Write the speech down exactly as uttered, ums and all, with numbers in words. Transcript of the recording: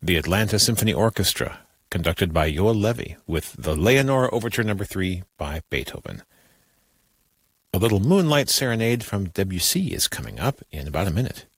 the Atlanta Symphony Orchestra, conducted by Joel Levy, with the Leonore Overture Number three by Beethoven. A little Moonlight Serenade from Debussy is coming up in about a minute.